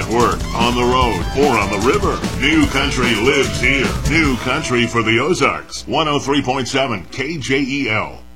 work, on the road, or on the river. New Country lives here. New Country for the Ozarks. 103.7 KJEL.